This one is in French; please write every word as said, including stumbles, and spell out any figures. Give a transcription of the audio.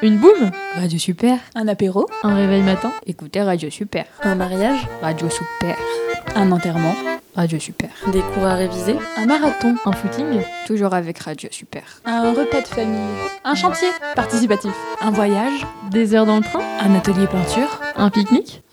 Une boum? Radio Super. Un apéro? Un réveil matin? Écoutez Radio Super. Un mariage? Radio Super. Un enterrement? Radio Super. Des cours à réviser? Un marathon? Un footing? Toujours avec Radio Super. Un repas de famille? Un chantier participatif? Un voyage? Des heures dans le train? Un atelier peinture? Un pique-nique?